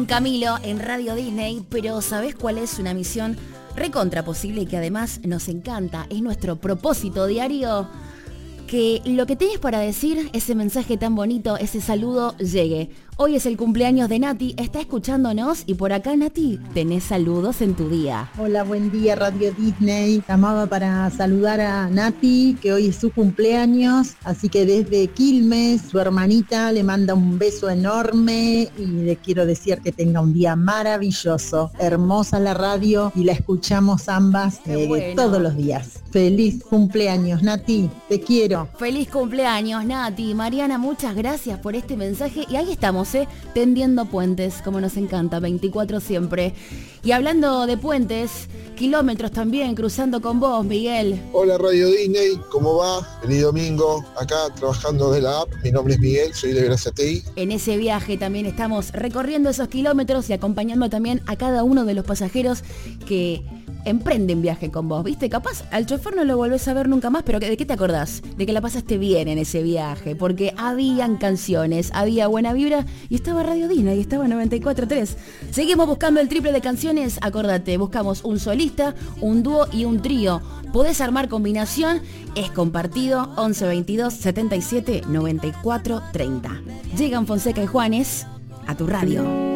Camilo en Radio Disney, pero ¿sabés cuál es una misión recontra posible y que además nos encanta? Es nuestro propósito diario. Que lo que tenés para decir, ese mensaje tan bonito, ese saludo, llegue. Hoy es el cumpleaños de Nati, está escuchándonos y por acá, Nati, tenés saludos en tu día. Hola, buen día Radio Disney. Llamaba para saludar a Nati, que hoy es su cumpleaños, así que desde Quilmes, su hermanita le manda un beso enorme y le quiero decir que tenga un día maravilloso. Hermosa la radio y la escuchamos ambas todos los días. Feliz cumpleaños, Nati, te quiero. Feliz cumpleaños, Nati. Mariana, muchas gracias por este mensaje. Y ahí estamos, tendiendo puentes, como nos encanta, 24 siempre. Y hablando de puentes, kilómetros también, cruzando con vos, Miguel. Hola Radio Disney, ¿cómo va? Feliz domingo, acá trabajando de la app. Mi nombre es Miguel, soy de Graciatei. En ese viaje también estamos recorriendo esos kilómetros y acompañando también a cada uno de los pasajeros que emprenden viaje con vos, ¿viste? Capaz al chofer no lo volvés a ver nunca más, pero ¿de qué te acordás? De que la pasaste bien en ese viaje, porque habían canciones, había buena vibra y estaba Radio Disney y estaba 94.3. Seguimos buscando el triple de canciones, acordate, buscamos un solista, un dúo y un trío. Podés armar combinación, es compartido, 11 22 77 94 30. Llegan Fonseca y Juanes a tu radio.